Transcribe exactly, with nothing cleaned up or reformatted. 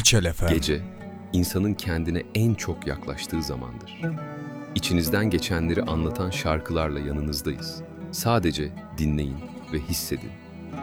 Bilçel efendim. Gece, insanın kendine en çok yaklaştığı zamandır. İçinizden geçenleri anlatan şarkılarla yanınızdayız. Sadece dinleyin ve hissedin.